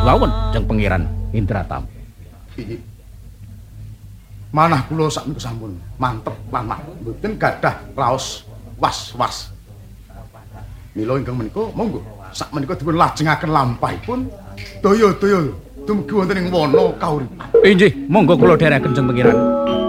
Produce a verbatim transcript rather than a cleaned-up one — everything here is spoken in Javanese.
mawon Jeng Pangeran Indratam. Iki. Manah kula sakmenika sampun mantep lan mboten gadah raos was-was. Mila ingkang menika monggo sakmenika dipun lajengaken lampahipun daya-daya dumugi wonten ing wana kauripan. Inggih, monggo kula dherekaken Jeng Pangeran.